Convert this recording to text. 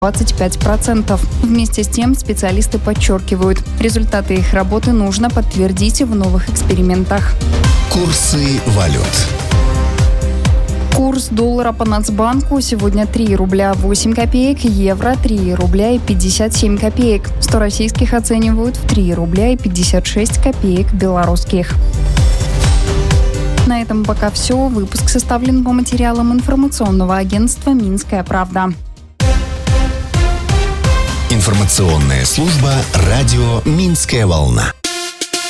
25%. Вместе с тем специалисты подчеркивают, результаты их работы нужно подтвердить в новых экспериментах. Курсы валют. Курс доллара по Нацбанку сегодня 3 рубля 8 копеек, евро 3 рубля и 57 копеек. 100 российских оценивают в 3 рубля и 56 копеек белорусских. На этом пока все. Выпуск составлен по материалам информационного агентства «Минская правда». Информационная служба радио «Минская волна».